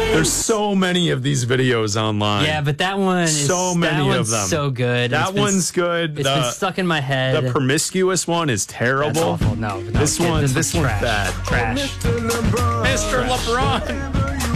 There's so many of these videos online. Yeah, but that one is so many of them. So good. That one's good. It's been stuck in my head. The promiscuous one is terrible. That's awful. No, this one's trash. bad. Trash. Mr. LeBron.